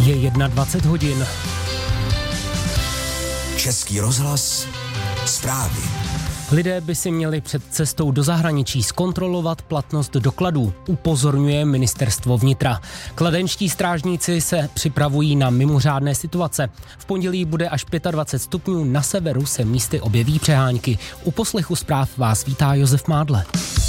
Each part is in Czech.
Je 21 hodin. Český rozhlas, zprávy. Lidé by si měli před cestou do zahraničí zkontrolovat platnost dokladů, upozorňuje Ministerstvo vnitra. Kladenští strážníci se připravují na mimořádné situace. V pondělí bude až 25 stupňů, na severu se místy objeví přehánky. U poslechu zpráv vás vítá Josef Mádle.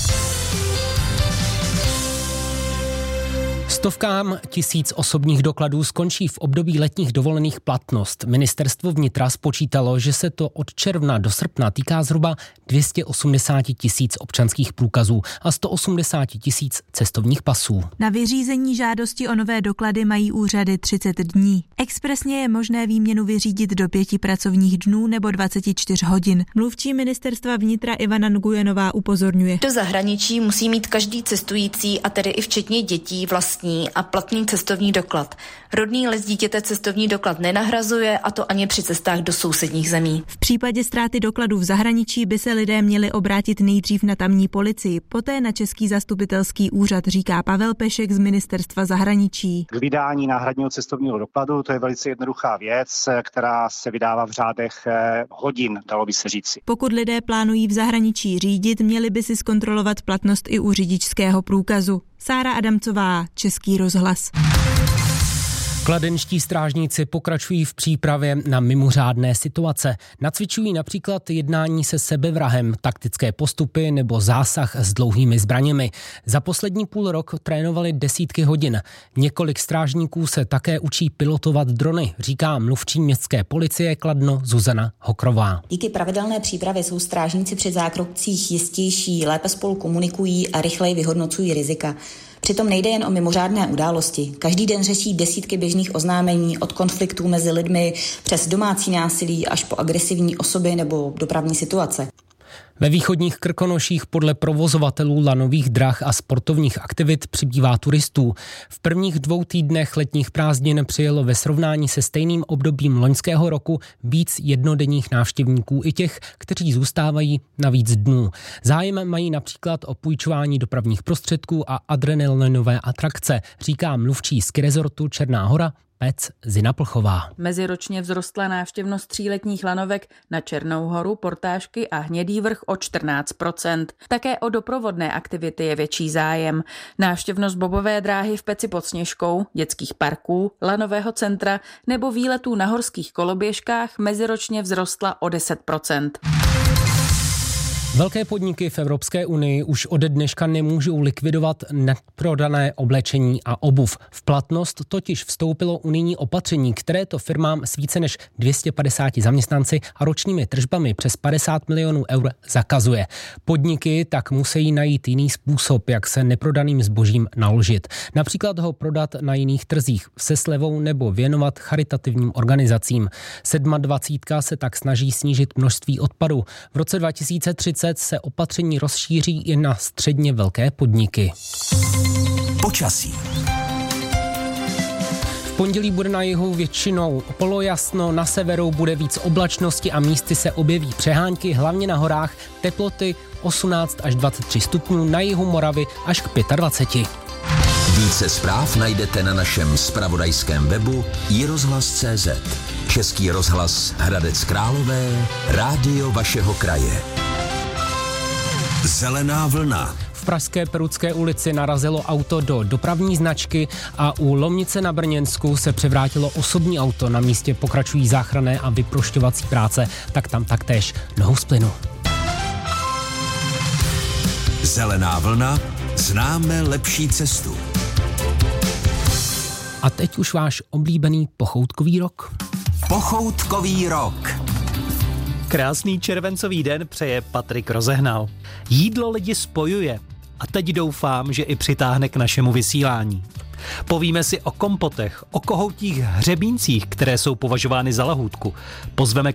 Stovkám tisíc osobních dokladů skončí v období letních dovolených platnost. Ministerstvo vnitra spočítalo, že se to od června do srpna týká zhruba 280 tisíc občanských průkazů a 180 tisíc cestovních pasů. Na vyřízení žádosti o nové doklady mají úřady 30 dní. Expresně je možné výměnu vyřídit do 5 pracovních dnů nebo 24 hodin. Mluvčí Ministerstva vnitra Ivana Nguyenová upozorňuje. Do zahraničí musí mít každý cestující, a tedy i včetně dětí, vlastní a platný cestovní doklad. Rodný list dítěte cestovní doklad nenahrazuje, a to ani při cestách do sousedních zemí. V případě ztráty dokladů v zahraničí by se lidé měli obrátit nejdřív na tamní policii, poté na Český zastupitelský úřad, říká Pavel Pešek z Ministerstva zahraničí. K vydání náhradního cestovního dokladu, to je velice jednoduchá věc, která se vydává v řádech hodin, dalo by se říci. Pokud lidé plánují v zahraničí řídit, měli by si zkontrolovat platnost i u řidičského průkazu. Sára Adamcová, Český rozhlas. Kladenští strážníci pokračují v přípravě na mimořádné situace. Nacvičují například jednání se sebevrahem, taktické postupy nebo zásah s dlouhými zbraněmi. Za poslední půl rok trénovali desítky hodin. Několik strážníků se také učí pilotovat drony, říká mluvčí městské policie Kladno Zuzana Hokrová. Díky pravidelné přípravě jsou strážníci při zákrocích jistější, lépe spolu komunikují a rychleji vyhodnocují rizika. Přitom nejde jen o mimořádné události. Každý den řeší desítky běžných oznámení od konfliktů mezi lidmi přes domácí násilí až po agresivní osoby nebo dopravní situace. Ve východních Krkonoších podle provozovatelů lanových drah a sportovních aktivit přibývá turistů. V prvních 2 týdnech letních prázdnin přijelo ve srovnání se stejným obdobím loňského roku víc jednodenních návštěvníků i těch, kteří zůstávají na víc dnů. Zájem mají například o půjčování dopravních prostředků a adrenalinové atrakce, říká mluvčí ski rezortu Černá Hora Zina Plchová. Meziročně vzrostla návštěvnost 3 letních lanovek na Černou Horu, Portášky a Hnědý Vrch o 14%. Také o doprovodné aktivity je větší zájem. Návštěvnost bobové dráhy v Peci pod Sněžkou, dětských parků, lanového centra nebo výletů na horských koloběžkách meziročně vzrostla o 10%. Velké podniky v Evropské unii už ode dneška nemůžou likvidovat neprodané oblečení a obuv. V platnost totiž vstoupilo unijní opatření, které to firmám s více než 250 zaměstnanci a ročními tržbami přes 50 milionů eur zakazuje. Podniky tak musí najít jiný způsob, jak se neprodaným zbožím naložit. Například ho prodat na jiných trzích se slevou nebo věnovat charitativním organizacím. 27 se tak snaží snížit množství odpadu. V roce 2030 se opatření rozšíří i na středně velké podniky. Počasí. V pondělí bude na jihu většinou polojasno, na severu bude víc oblačnosti a místy se objeví přehánky, hlavně na horách, teploty 18 až 23 stupňů, na jihu Moravy až k 25. Více zpráv najdete na našem zpravodajském webu iRozhlas.cz. Český rozhlas Hradec Králové, rádio vašeho kraje. Zelená vlna. V pražské Perutské ulici narazilo auto do dopravní značky a u Lomnice na Brněnsku se převrátilo osobní auto. Na místě pokračují záchranné a vyprošťovací práce, tak tam taktéž nohou z plynu. Zelená vlna. Známe lepší cestu. A teď už váš oblíbený pochoutkový rok. Pochoutkový rok. Krásný červencový den přeje Patrik Rozehnal. Jídlo lidi spojuje a teď doufám, že i přitáhne k našemu vysílání. Povíme si o kompotech, o kohoutích hřebíncích, které jsou považovány za lahůdku. Pozveme